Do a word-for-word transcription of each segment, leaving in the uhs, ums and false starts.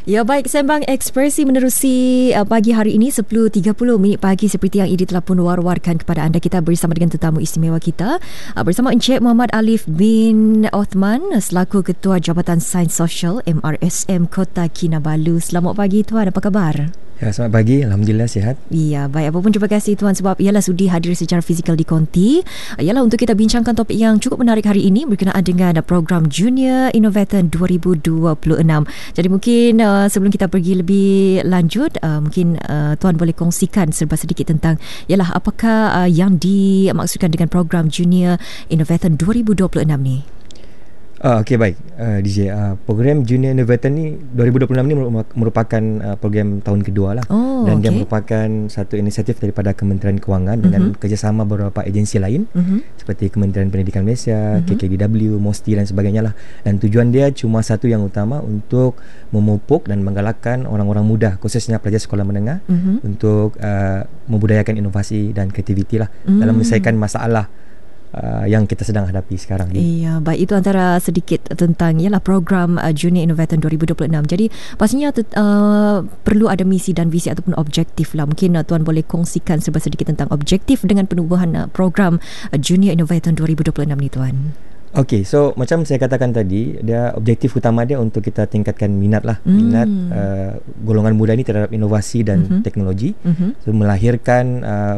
Ya baik, Sembang Ekspresi menerusi uh, pagi hari ini sepuluh tiga puluh minit pagi seperti yang Idi telah pun war-warkan kepada anda. Kita bersama dengan tetamu istimewa kita uh, bersama Encik Muhammad Alif bin Othman selaku Ketua Jabatan Sains Sosial M R S M Kota Kinabalu. Selamat pagi Tuan, apa khabar? Ya, selamat pagi. Alhamdulillah sihat. Ya, baik. Apapun terima kasih Tuan sebab ialah sudi hadir secara fizikal di Konti. Ialah untuk kita bincangkan topik yang cukup menarik hari ini berkenaan dengan program Junior Innovator dua ribu dua puluh enam. Jadi mungkin uh, sebelum kita pergi lebih lanjut, uh, mungkin uh, Tuan boleh kongsikan serba sedikit tentang ialah apakah uh, yang dimaksudkan dengan program Junior Innovator dua ribu dua puluh enam ni? Uh, Okey, baik. Uh, D J, uh, program Junior Innovator ni dua ribu dua puluh enam ni merupakan uh, program tahun kedua lah. Oh, dan okay. Dia merupakan satu inisiatif daripada Kementerian Kewangan dengan uh-huh. kerjasama beberapa agensi lain uh-huh. seperti Kementerian Pendidikan Malaysia, uh-huh. K K D W, MOSTI dan sebagainya lah. Dan tujuan dia cuma satu yang utama, untuk memupuk dan menggalakkan orang-orang muda, khususnya pelajar sekolah menengah uh-huh. untuk uh, membudayakan inovasi dan kreativiti lah uh-huh. dalam menyelesaikan masalah Uh, yang kita sedang hadapi sekarang ni. Iya, baik, itu antara sedikit tentang ialah program uh, Junior Innovator dua ribu dua puluh enam. Jadi pastinya uh, perlu ada misi dan visi ataupun objektif lah. Mungkin uh, Tuan boleh kongsikan serba sedikit tentang objektif dengan penubuhan uh, program uh, Junior Innovator dua ribu dua puluh enam ni Tuan. Okey, so macam saya katakan tadi, dia objektif utama dia untuk kita tingkatkan minat lah, mm. minat uh, golongan muda ni terhadap inovasi dan mm-hmm. teknologi, mm-hmm. so melahirkan uh,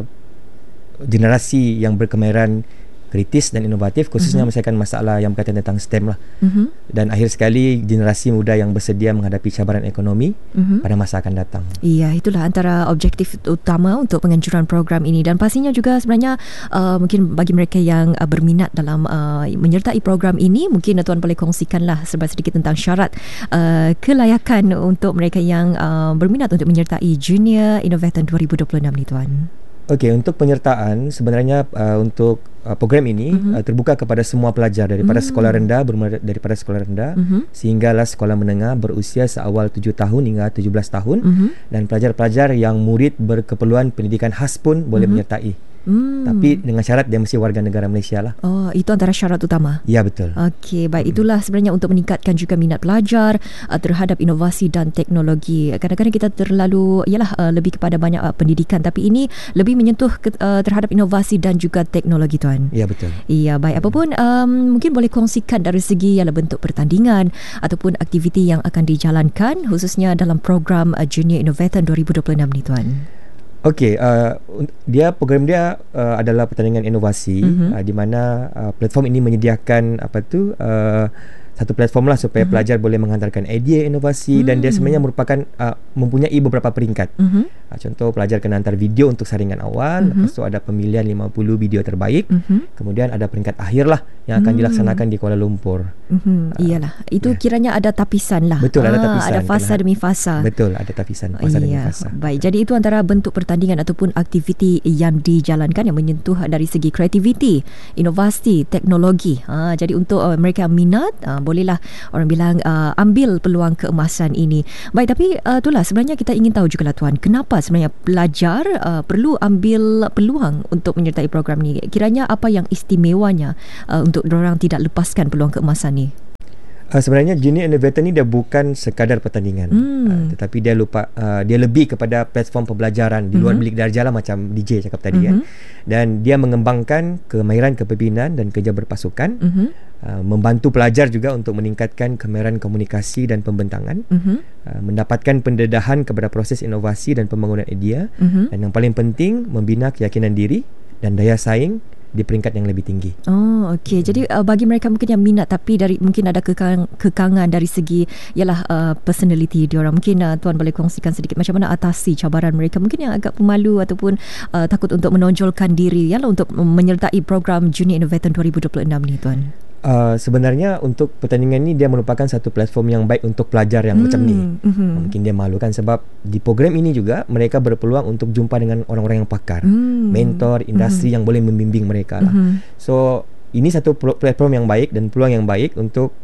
generasi yang berkemahiran kritis dan inovatif, khususnya uh-huh. menyelesaikan masalah yang berkaitan tentang STEM lah. Uh-huh. Dan akhir sekali generasi muda yang bersedia menghadapi cabaran ekonomi uh-huh. pada masa akan datang. Iya, itulah antara objektif utama untuk penganjuran program ini. Dan pastinya juga sebenarnya uh, mungkin bagi mereka yang uh, berminat dalam uh, menyertai program ini, mungkin uh, Tuan boleh kongsikanlah serba sedikit tentang syarat uh, kelayakan untuk mereka yang uh, berminat untuk menyertai Junior Innovator dua ribu dua puluh enam ni Tuan. Okey, untuk penyertaan sebenarnya uh, untuk uh, program ini uh-huh. uh, terbuka kepada semua pelajar daripada uh-huh. sekolah rendah, bermula daripada sekolah rendah uh-huh. sehinggalah sekolah menengah berusia seawal tujuh tahun hingga tujuh belas tahun uh-huh. dan pelajar-pelajar yang murid berkeperluan pendidikan khas pun boleh uh-huh. menyertai. Hmm. Tapi dengan syarat dia mesti warga negara Malaysia lah. Oh, itu antara syarat utama. Ya, betul. Okey, baik, itulah sebenarnya untuk meningkatkan juga minat pelajar uh, terhadap inovasi dan teknologi. Kadang-kadang kita terlalu ialah uh, lebih kepada banyak uh, pendidikan, tapi ini lebih menyentuh ke, uh, terhadap inovasi dan juga teknologi Tuan. Ya, betul. Iya, baik, apapun um, mungkin boleh kongsikan dari segi ialah bentuk pertandingan ataupun aktiviti yang akan dijalankan khususnya dalam program uh, Junior Innovator dua ribu dua puluh enam ni Tuan. Okey, uh, dia program dia uh, adalah pertandingan inovasi mm-hmm. uh, di mana uh, platform ini menyediakan apa tu uh, satu platform lah supaya mm-hmm. pelajar boleh menghantarkan idea inovasi mm. dan dia sebenarnya merupakan uh, mempunyai beberapa peringkat. Mm-hmm. Uh, contoh, pelajar kena hantar video untuk saringan awal, mm-hmm. lepas tu ada pemilihan lima puluh video terbaik, mm-hmm. kemudian ada peringkat akhir lah yang akan mm. dilaksanakan di Kuala Lumpur. Mm-hmm. Uh, Iyalah, itu yeah. kiranya ada tapisan lah. Betul, ada tapisan. Ada fasa demi fasa. Betul, ada tapisan fasa demi yeah. fasa. Baik, jadi itu antara bentuk pertandingan ataupun aktiviti yang dijalankan yang menyentuh dari segi kreativiti, inovasi, teknologi. Ha, jadi untuk uh, mereka yang minat, uh, bolehlah orang bilang uh, ambil peluang keemasan ini. Baik, tapi uh, itulah sebenarnya kita ingin tahu juga lah Tuan, kenapa sebenarnya pelajar uh, perlu ambil peluang untuk menyertai program ni? Kiranya apa yang istimewanya uh, untuk diorang tidak lepaskan peluang keemasan ni? Uh, sebenarnya Junior Innovator ni dia bukan sekadar pertandingan, hmm. uh, tetapi dia lupa uh, dia lebih kepada platform pembelajaran di luar mm-hmm. bilik darjah lah, macam D J cakap tadi mm-hmm. kan. Dan dia mengembangkan kemahiran kepimpinan dan kerja berpasukan, mm-hmm. uh, membantu pelajar juga untuk meningkatkan kemahiran komunikasi dan pembentangan, mm-hmm. uh, mendapatkan pendedahan kepada proses inovasi dan pembangunan idea, mm-hmm. dan yang paling penting membina keyakinan diri dan daya saing di peringkat yang lebih tinggi. Oh, okey. Hmm. Jadi uh, bagi mereka mungkin yang minat tapi dari mungkin ada kekang, kekangan dari segi ialah uh, personality diorang. Mungkin uh, Tuan boleh kongsikan sedikit macam mana atasi cabaran mereka mungkin yang agak pemalu ataupun uh, takut untuk menonjolkan diri ialah untuk menyertai program Junior Innovator dua ribu dua puluh enam ni Tuan. Uh, sebenarnya untuk pertandingan ni dia merupakan satu platform yang baik untuk pelajar yang hmm. macam ni. Mm-hmm. Mungkin dia malu kan, sebab di program ini juga mereka berpeluang untuk jumpa dengan orang-orang yang pakar, mm. mentor, industri mm-hmm. yang boleh membimbing mereka lah. Mm-hmm. So ini satu platform yang baik dan peluang yang baik untuk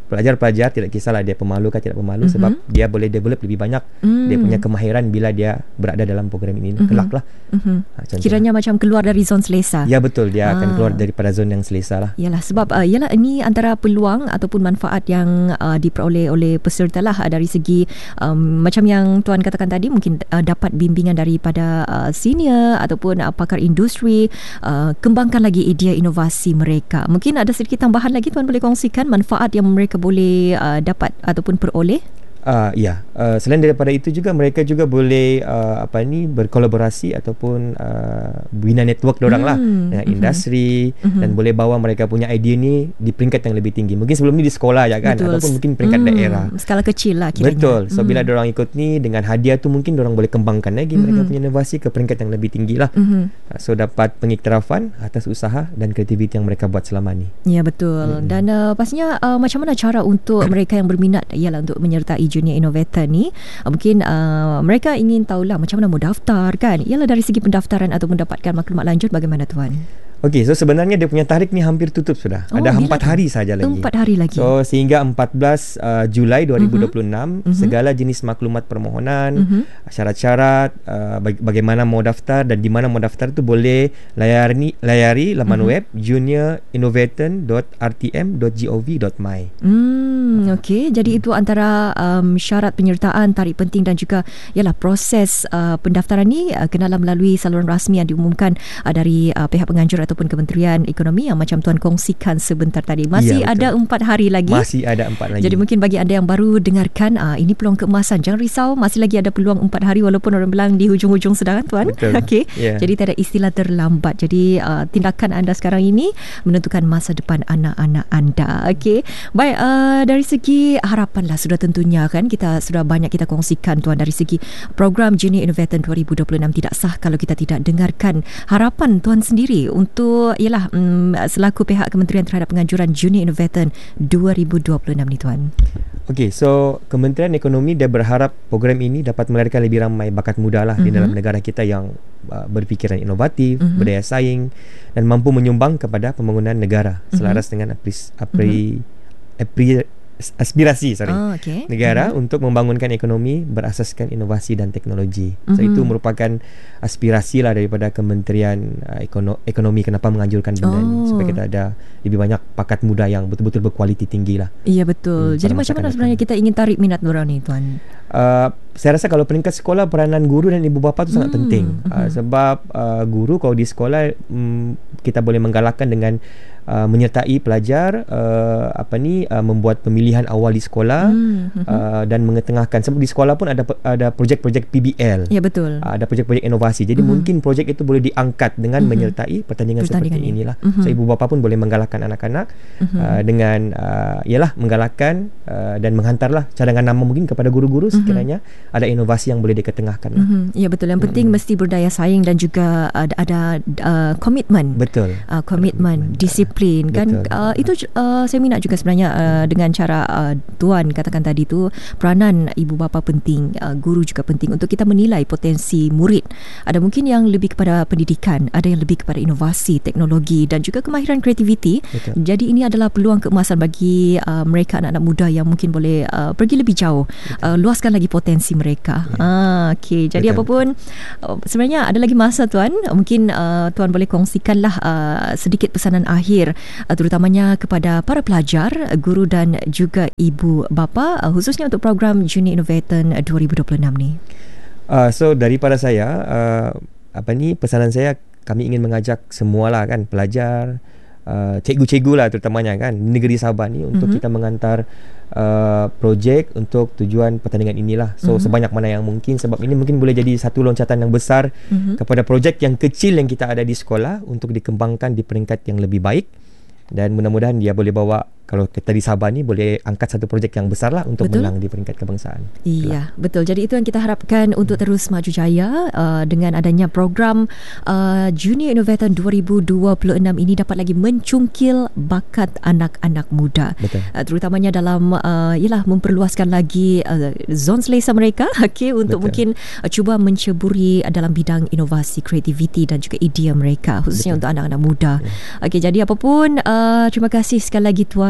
pelajar-pelajar tidak kisahlah dia pemalu ke tidak pemalu, mm-hmm. sebab dia boleh develop lebih banyak mm. dia punya kemahiran bila dia berada dalam program ini mm-hmm. kelak lah. Mm-hmm. Ha, kiranya macam keluar dari zon selesa. Ya betul, dia ha. akan keluar daripada zon yang selesa lah. Yalah, sebab uh, yalah ini antara peluang ataupun manfaat yang uh, diperoleh oleh peserta lah uh, dari segi um, macam yang Tuan katakan tadi, mungkin uh, dapat bimbingan daripada uh, senior ataupun uh, pakar industri, uh, kembangkan lagi idea inovasi mereka. Mungkin ada sedikit tambahan lagi Tuan boleh kongsikan manfaat yang mereka boleh uh, dapat ataupun peroleh? Uh, ya, uh, selain daripada itu juga mereka juga boleh uh, apa ni berkolaborasi ataupun uh, bina network dorang hmm. lah dengan mm-hmm. industri mm-hmm. dan boleh bawa mereka punya idea ni di peringkat yang lebih tinggi. Mungkin sebelum ni di sekolah ya kan. Betul. Ataupun mungkin peringkat hmm. daerah. Skala kecil lah kiranya. Betul. So hmm. bila dorang ikut ni dengan hadiah tu mungkin dorang boleh kembangkan lagi mm-hmm. mereka punya inovasi ke peringkat yang lebih tinggi lah. Mm-hmm. Uh, so dapat pengiktirafan atas usaha dan kreativiti yang mereka buat selama ni. Ya betul. Hmm. Dan uh, pastinya uh, macam mana cara untuk mereka yang berminat ialah untuk menyertai Junior Innovator ni, uh, mungkin uh, mereka ingin tahulah macam mana mau daftar kan. Ialah dari segi pendaftaran atau mendapatkan maklumat lanjut bagaimana Tuan? Okey, so sebenarnya dia punya tarikh ni hampir tutup sudah. Oh, ada empat hari saja lagi. empat hari lagi. So sehingga empat belas uh, Julai dua ribu dua puluh enam uh-huh. segala jenis maklumat permohonan, uh-huh. syarat-syarat, uh, baga- bagaimana mau daftar dan di mana mau daftar tu boleh layari layari laman uh-huh. web junior innovator dot r t m dot gov dot my. Hmm, okey. Jadi hmm. itu antara um, syarat penyertaan, tarikh penting dan juga ialah proses uh, pendaftaran ni uh, kenalah melalui saluran rasmi yang diumumkan uh, dari uh, pihak penganjur ataupun Kementerian Ekonomi yang macam Tuan kongsikan sebentar tadi. Masih ya, ada empat hari lagi. Masih ada empat lagi. Jadi mungkin bagi anda yang baru dengarkan, uh, ini peluang keemasan. Jangan risau, masih lagi ada peluang empat hari walaupun orang bilang di hujung-hujung sudah kan Tuan? Betul. Okey. Yeah. Jadi tiada istilah terlambat. Jadi uh, tindakan anda sekarang ini menentukan masa depan anak-anak anda. Okey. Baik, uh, dari segi harapan lah sudah tentunya kan kita sudah banyak kita kongsikan Tuan dari segi program Junior Innovator dua ribu dua puluh enam tidak sah kalau kita tidak dengarkan harapan Tuan sendiri untuk ialah um, selaku pihak Kementerian terhadap penganjuran Junior Innovator dua ribu dua puluh enam ni Tuan. Okey, so Kementerian Ekonomi dia berharap program ini dapat melahirkan lebih ramai bakat muda lah mm-hmm. di dalam negara kita yang uh, berfikiran inovatif, mm-hmm. berdaya saing dan mampu menyumbang kepada pembangunan negara mm-hmm. selaras dengan apri, apri, mm-hmm. apri, aspirasi sorry oh, okay. negara mm-hmm. untuk membangunkan ekonomi berasaskan inovasi dan teknologi. Mm-hmm. So itu merupakan aspirasi lah daripada Kementerian uh, Ekono- Ekonomi kenapa menganjurkan benda oh. ni supaya kita ada lebih banyak pakat muda yang betul-betul berkualiti tinggi lah. Iya betul. Hmm, Jadi macam mana sebenarnya kita ingin tarik minat dorang ni Tuan? Uh, saya rasa kalau peringkat sekolah peranan guru dan ibu bapa tu hmm. sangat penting uh, uh-huh. sebab uh, guru kalau di sekolah um, kita boleh menggalakkan dengan Uh, menyertai pelajar uh, apa ni uh, membuat pemilihan awal di sekolah hmm. uh, dan mengetengahkan sebab di sekolah pun ada ada projek-projek P B L. Ya betul. Uh, ada projek-projek inovasi. Jadi hmm. mungkin projek itu boleh diangkat dengan hmm. menyertai pertandingan, pertandingan seperti ini. inilah. Hmm. So ibu bapa pun boleh menggalakkan anak-anak hmm. uh, dengan uh, ialah menggalakkan uh, dan menghantarlah cadangan nama mungkin kepada guru-guru sekiranya hmm. ada inovasi yang boleh diketengahkan. Hmm. Ya betul. Yang penting hmm. mesti berdaya saing dan juga ada, ada uh, komitmen. Betul. Uh, komitmen, disiplin kan uh, itu uh, saya minat juga sebenarnya uh, dengan cara uh, Tuan katakan tadi tu peranan ibu bapa penting, uh, guru juga penting untuk kita menilai potensi murid. Ada mungkin yang lebih kepada pendidikan, ada yang lebih kepada inovasi, teknologi dan juga kemahiran kreativiti. Betul. Jadi ini adalah peluang keemasan bagi uh, mereka anak-anak muda yang mungkin boleh uh, pergi lebih jauh, uh, luaskan lagi potensi mereka. Ya. Ah, okey. Jadi Betul. apapun uh, sebenarnya ada lagi masa Tuan, mungkin uh, Tuan boleh kongsikanlah uh, sedikit pesanan akhir terutamanya kepada para pelajar, guru dan juga ibu bapa khususnya untuk program Junior Innovator dua ribu dua puluh enam ni. Uh, so daripada saya uh, apa ni pesanan saya, kami ingin mengajak semualah kan pelajar, uh, cikgu-cikgu lah terutamanya kan negeri Sabah ni untuk mm-hmm. kita mengantar uh, projek untuk tujuan pertandingan inilah. So mm-hmm. sebanyak mana yang mungkin sebab ini mungkin boleh jadi satu loncatan yang besar mm-hmm. kepada projek yang kecil yang kita ada di sekolah untuk dikembangkan di peringkat yang lebih baik. Dan mudah-mudahan dia boleh bawa, kalau kita di Sabah ni boleh angkat satu projek yang besar lah untuk betul. menang di peringkat kebangsaan. Iya, Itulah. betul. Jadi itu yang kita harapkan untuk terus maju jaya uh, dengan adanya program uh, Junior Innovator dua ribu dua puluh enam ini dapat lagi mencungkil bakat anak-anak muda. Betul. Uh, terutamanya dalam uh, ialah memperluaskan lagi uh, zon selesa mereka okay, untuk betul. mungkin uh, cuba menceburi uh, dalam bidang inovasi, kreativiti dan juga idea mereka khususnya betul. untuk anak-anak muda. Ya. Okey, jadi apapun uh, terima kasih sekali lagi Tuan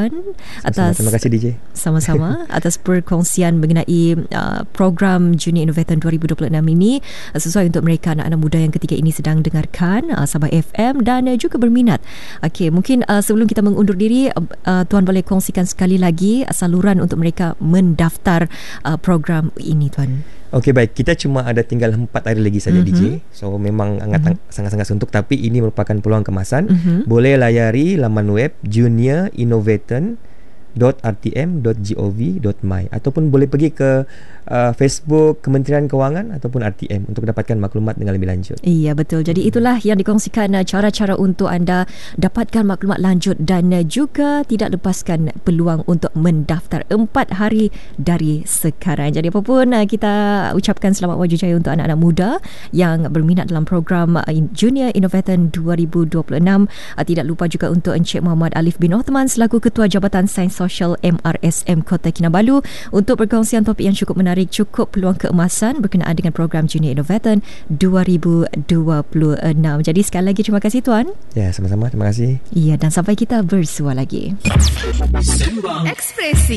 Tuan atas Terima kasih D J. Sama-sama atas perkongsian mengenai uh, program Junior Innovator dua ribu dua puluh enam ini, uh, sesuai untuk mereka anak-anak muda yang ketika ini sedang dengarkan uh, Sabah F M dan uh, juga berminat. Okey, mungkin uh, sebelum kita mengundur diri, uh, uh, Tuan boleh kongsikan sekali lagi uh, saluran untuk mereka mendaftar uh, program ini, Tuan. Okey, baik. Kita cuma ada tinggal empat hari lagi saja, mm-hmm. D J. So memang sangat mm-hmm. sangat-sangat suntuk, tapi ini merupakan peluang kemasan. Mm-hmm. Boleh layari laman web junior innovator dot r t m dot gov dot my ataupun boleh pergi ke uh, Facebook Kementerian Kewangan ataupun R T M untuk dapatkan maklumat dengan lebih lanjut. Iya, betul. Jadi itulah yang dikongsikan uh, cara-cara untuk anda dapatkan maklumat lanjut dan uh, juga tidak lepaskan peluang untuk mendaftar empat hari dari sekarang. Jadi apapun uh, kita ucapkan selamat maju jaya untuk anak-anak muda yang berminat dalam program uh, Junior Innovator dua ribu dua puluh enam. Uh, tidak lupa juga untuk Encik Muhammad Alif bin Othman selaku Ketua Jabatan Sains Sosial M R S M Kota Kinabalu untuk perkongsian topik yang cukup menarik, cukup peluang keemasan berkenaan dengan program Junior Innovator dua ribu dua puluh enam. Jadi sekali lagi terima kasih Tuan. Ya, sama-sama. Terima kasih. Iya, dan sampai kita bersua lagi. Ekspresi